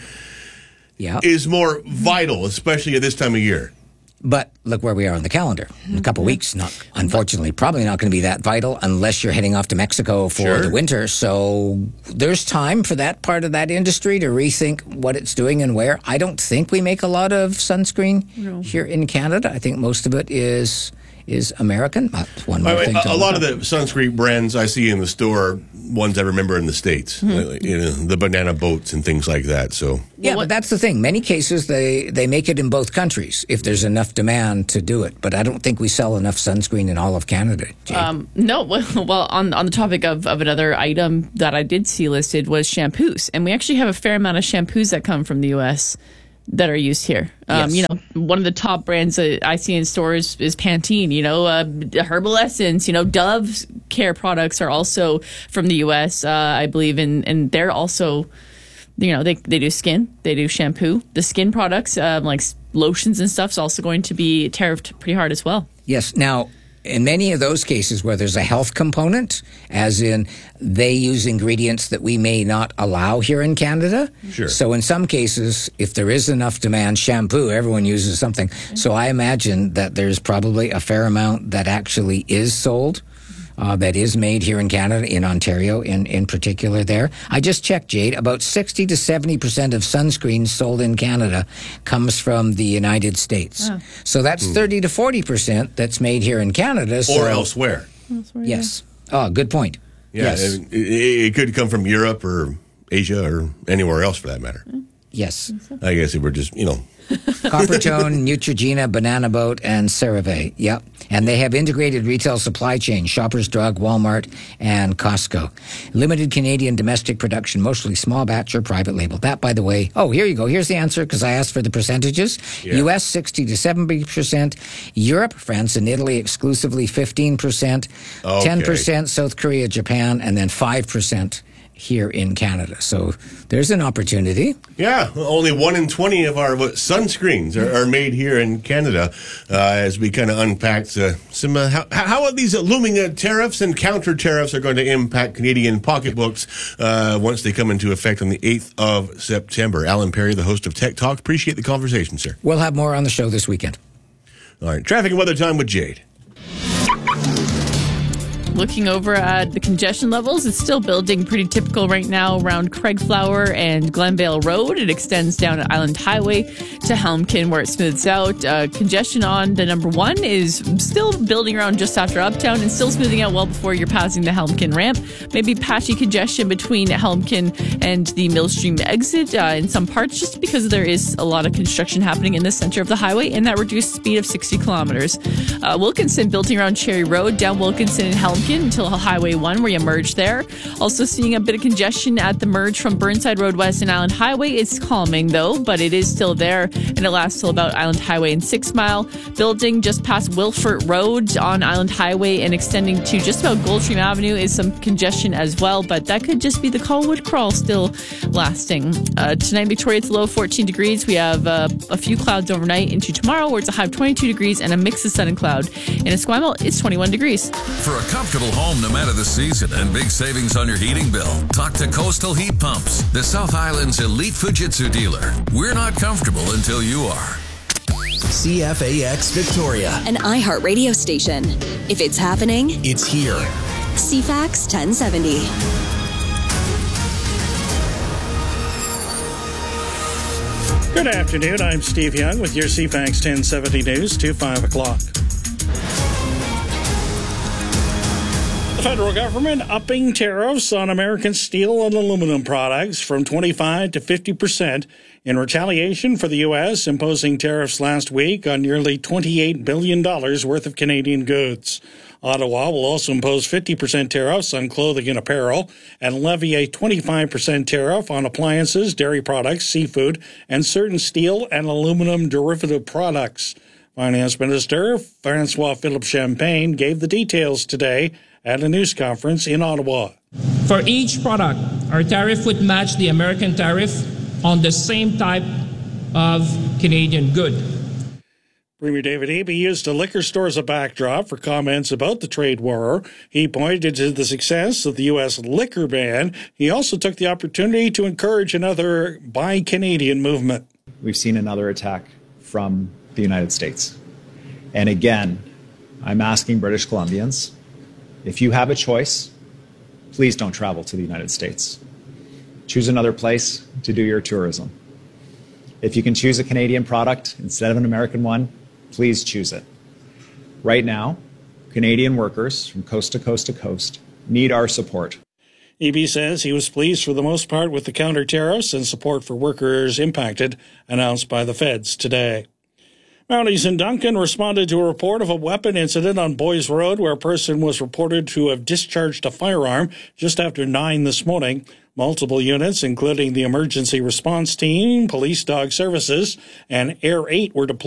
is more vital, especially at this time of year. But look where we are on the calendar. In a couple of weeks, unfortunately, probably not going to be that vital unless you're heading off to Mexico for the winter. So there's time for that part of that industry to rethink what it's doing and where. I don't think we make a lot of sunscreen here in Canada. I think most of it is American. One more thing a lot of the sunscreen brands I see in the store, ones I remember in the States, the banana boats and things like that. So but that's the thing. Many cases, they make it in both countries if there's enough demand to do it. But I don't think we sell enough sunscreen in all of Canada. No. Well, on the topic of another item that I did see listed was shampoos. And we actually have a fair amount of shampoos that come from the U.S. that are used here. You know, one of the top brands that I see in stores is Pantene, Herbal Essence, Dove care products are also from the U.S., I believe, and they're also, they do skin, they do shampoo. The skin products, like lotions and stuff, is also going to be tariffed pretty hard as well. Yes. Now, in many of those cases where there's a health component, as in they use ingredients that we may not allow here in Canada. Sure. So in some cases, if there is enough demand, shampoo, everyone uses something. So I imagine that there's probably a fair amount that actually is sold. That is made here in Canada, in Ontario in particular there. I just checked, Jade, about 60 to 70% of sunscreen sold in Canada comes from the United States. Oh. So that's 30 to 40% that's made here in Canada. Or elsewhere. Yes. Oh, good point. Yeah, yes. It could come from Europe or Asia or anywhere else for that matter. Yes. I guess if we're just, Coppertone, Neutrogena, Banana Boat, and CeraVe. Yep. And they have integrated retail supply chain, Shoppers Drug, Walmart, and Costco. Limited Canadian domestic production, mostly small batch or private label. That, by the way, here you go. Here's the answer because I asked for the percentages. Yeah. U.S., 60 to 70%. Europe, France, and Italy exclusively 15%. 10% South Korea, Japan, and then 5% here in Canada. So there's an opportunity. Yeah, only 1 in 20 of our sunscreens are made here in Canada. As we kind of unpacked some how these looming tariffs and counter tariffs are going to impact Canadian pocketbooks once they come into effect on the 8th of September. Alan Perry, the host of Tech Talk. Appreciate the conversation, sir. We'll have more on the show this weekend. All right, traffic and weather time with Jade. Looking over at the congestion levels, it's still building pretty typical right now around Craigflower and Glenvale Road. It extends down to Island Highway to Helmkin where it smooths out. Congestion on the number 1 is still building around just after Uptown and still smoothing out well before you're passing the Helmkin ramp. Maybe patchy congestion between Helmkin and the Millstream exit in some parts just because there is a lot of construction happening in the center of the highway and that reduced speed of 60 kilometers. Wilkinson building around Cherry Road, down Wilkinson and Helmkin until Highway 1 where you merge there. Also seeing a bit of congestion at the merge from Burnside Road West and Island Highway. It's calming though, but it is still there and it lasts till about Island Highway and 6 Mile. Building just past Wilfort Road on Island Highway and extending to just about Goldstream Avenue is some congestion as well, but that could just be the Colwood Crawl still lasting. Tonight, Victoria, it's a low of 14 degrees. We have a few clouds overnight into tomorrow where it's a high of 22 degrees and a mix of sun and cloud. In Esquimalt, it's 21 degrees. For a comfortable home no matter the season and big savings on your heating bill, talk to Coastal Heat Pumps, the South Island's elite Fujitsu dealer. We're not comfortable until you are. CFAX Victoria, an iHeart radio station. If it's happening, it's here. CFAX 1070. Good afternoon. I'm Steve Young with your CFAX 1070 news to 5 o'clock. The federal government upping tariffs on American steel and aluminum products from 25% to 50% in retaliation for the U.S. imposing tariffs last week on nearly $28 billion worth of Canadian goods. Ottawa will also impose 50% tariffs on clothing and apparel and levy a 25% tariff on appliances, dairy products, seafood, and certain steel and aluminum derivative products. Finance Minister François-Philippe Champagne gave the details today at a news conference in Ottawa. For each product, our tariff would match the American tariff on the same type of Canadian good. Premier David Eby used a liquor store as a backdrop for comments about the trade war. He pointed to the success of the U.S. liquor ban. He also took the opportunity to encourage another Buy Canadian movement. We've seen another attack from the United States. And again, I'm asking British Columbians, if you have a choice, please don't travel to the United States. Choose another place to do your tourism. If you can choose a Canadian product instead of an American one, please choose it. Right now, Canadian workers from coast to coast to coast need our support. Eby says he was pleased for the most part with the counter tariffs and support for workers impacted announced by the feds today. Mounties in Duncan responded to a report of a weapon incident on Boys Road where a person was reported to have discharged a firearm just after 9 this morning. Multiple units, including the emergency response team, police dog services, and Air 8 were deployed.